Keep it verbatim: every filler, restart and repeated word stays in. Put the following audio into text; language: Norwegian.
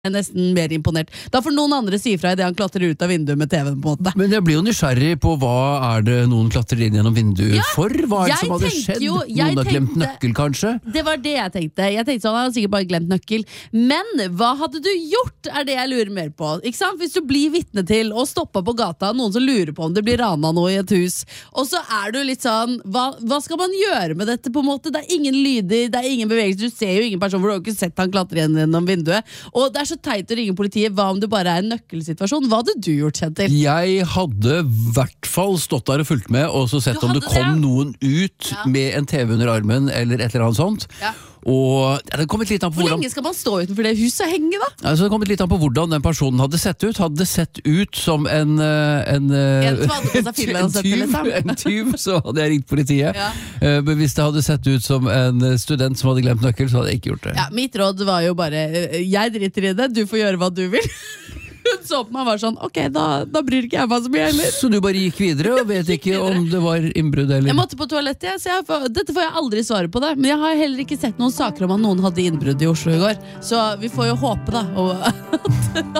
Jeg er nesten mer imponert. Da får noen andre si fra i det han klatrer ut av vinduet med T V-en på en måte. Men jeg blir jo nysgjerrig på hva er det noen klatrer inn gjennom vinduet ja, for? Hva er det som hadde skjedd? Jo, noen har glemt tenkte, nøkkel kanskje? Det var det jeg tenkte. Jeg tenkte sånn, han hadde sikkert bare glemt nøkkel. Men hva hadde du gjort, er det jeg lurer mer på. Ikke sant? Hvis du blir vitne til og stopper på gata, noen som lurer på om det blir rana noe i et hus, og så er du litt sånn, hva, hva skal man gjøre med dette på en måte? Det er ingen lyder, det er ingen bevegelse, du ser jo ingen person, for du har jo ikke sett han klatre igjen gjennom vinduet. Og det er så teit å ringe politiet. Hva om det bare er en nøkkelsituasjon? Hva hadde du gjort, Kjetil? Jeg hadde i hvert fall stått der og fulgt med, og så sett om det kom det? noen ut ja. med en T V under armen, eller et eller annet sånt. Ja. Og ja, det kommet litt an på Hvor hvordan... lenge skal man stå utenfor det huset og henge da? Altså, det kommet litt an på hvordan den personen hadde sett ut. Hadde det sett ut som en En, en, en, tyv, en tyv, så hadde jeg ringt politiet. Ja. Men hvis det hadde sett ut som en student som hadde glemt nøkkel, så hadde jeg ikke gjort det. Ja, mitt råd var jo bare, jeg driter i det, du får gjøre hva du vil. Hun så på meg og var sånn, ok, da, da bryr ikke jeg meg så mye heller. Så du bare gikk videre og vet ikke om det var innbrudd eller? Jeg måtte på toalettet, så jeg får, dette får jeg aldri svare på det. Men jeg har heller ikke sett noen saker om at noen hadde innbrudd i Oslo i går. Så vi får jo håpe da, og